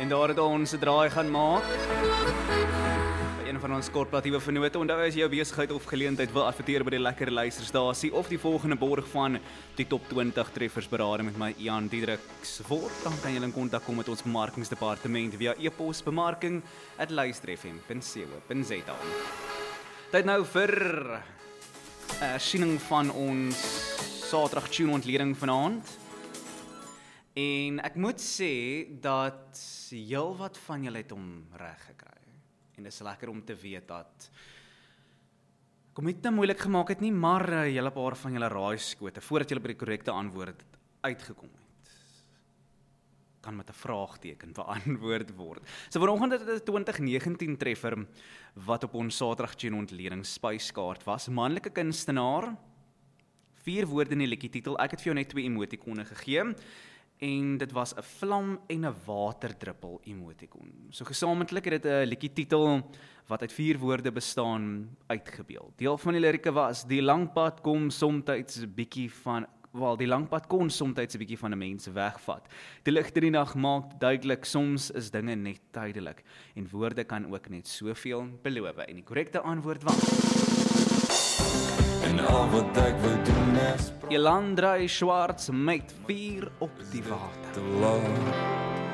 En daar het ons 'n draai gaan maak. By een van ons korporatiewe vennote, onthou as jy jou besigheid of geleentheid wil adverteer by die lekker luisterstasie of die volgende borg van die top 20 treffers berading met my Ian Diedriks word, dan kan jy in kontak kom met ons bemarkingsdepartement via e-pos bemarking@luisterfm.co.za. Tyd nou vir hersiening van ons Saterdag tune ontleding vanaand. En ek moet sê dat heel wat van julle het hom reg gekry. En dit is lekker om te weet dat ek hom nie moeilik gemaak het nie, maar 'n hele paar van julle raaiskote voordat julle by die korrekte antwoord uitgekom het, kan met 'n vraagteken beantwoord word. So vanoggend het dit 'n 2019 treffer wat op ons Saterdag tune ontleding spyskaart was. Manlike kunstenaar, 4 woorde in die liedjie titel. Ek het vir jou net 2 emotikone gegee. En dit was 'n vlam en 'n waterdruppel emotikon. So gesamentlik het dit 'n liedjie titel wat uit 4 woorde bestaan uitgebeeld. Deel van die lirieke was: die langpad kom somtyds 'n bietjie van die langpad kon somtyds 'n bietjie van 'n mens wegvat. Die lig in die nag maak duidelik soms is dinge net tydelik en woorde kan ook net soveel beloof. En die korrekte antwoord was En al wat ek wil doen is Elandrei Schwartz met 4 op die water. te laat.